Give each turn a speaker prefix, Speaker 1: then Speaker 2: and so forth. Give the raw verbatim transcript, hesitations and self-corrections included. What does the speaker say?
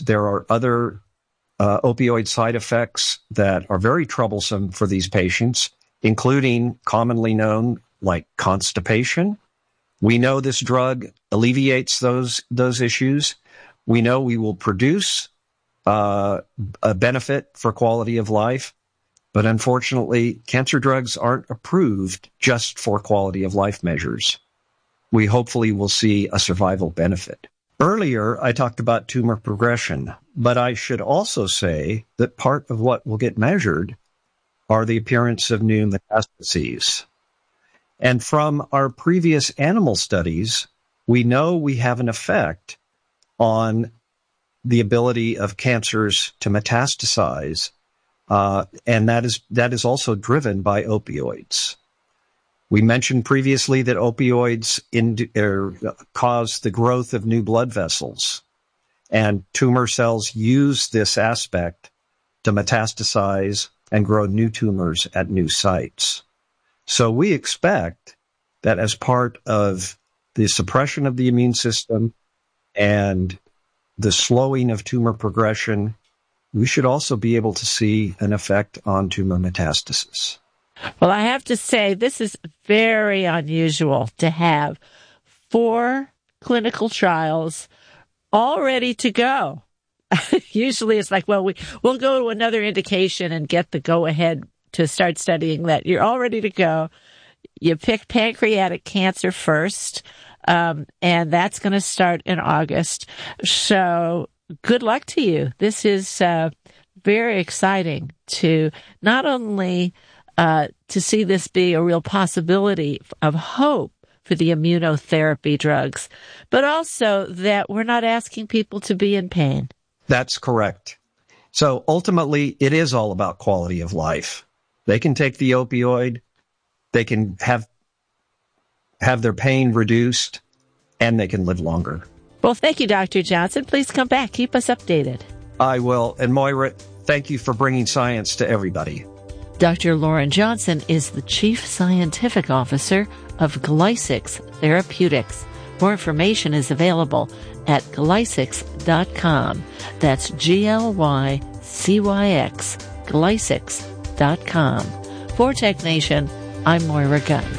Speaker 1: there are other uh, opioid side effects that are very troublesome for these patients, including commonly known like constipation. We know this drug alleviates those those issues. We know we will produce uh, a benefit for quality of life, but unfortunately, cancer drugs aren't approved just for quality of life measures. We hopefully will see a survival benefit. Earlier, I talked about tumor progression, but I should also say that part of what will get measured are the appearance of new metastases. And from our previous animal studies, we know we have an effect on the ability of cancers to metastasize, uh, and that is that is also driven by opioids. We mentioned previously that opioids in, er, cause the growth of new blood vessels, and tumor cells use this aspect to metastasize and grow new tumors at new sites. So we expect that as part of the suppression of the immune system and the slowing of tumor progression, we should also be able to see an effect on tumor metastasis.
Speaker 2: Well, I have to say, this is very unusual to have four clinical trials all ready to go. Usually it's like, well, we, we'll go to another indication and get the go-ahead to start studying that. You're all ready to go. You picked pancreatic cancer first, um, and that's going to start in August. So good luck to you. This is uh, very exciting to not only uh, to see this be a real possibility of hope for the immunotherapy drugs, but also that we're not asking people to be in pain.
Speaker 1: That's correct. So ultimately, it is all about quality of life. They can take the opioid, they can have have their pain reduced, and they can live longer.
Speaker 2: Well, thank you, Doctor Johnson. Please come back. Keep us updated.
Speaker 1: I will. And Moira, thank you for bringing science to everybody.
Speaker 2: Doctor Lauren Johnson is the Chief Scientific Officer of Glycyx Therapeutics. More information is available at glycyx dot com. That's G L Y C Y X, glycyx dot com. For Tech Nation, I'm Moira Gunn.